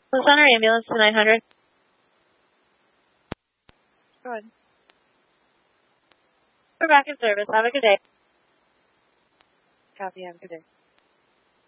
Let's send our ambulance to 900. Go ahead. We're back in service. Have a good day. Copy. Have a good day.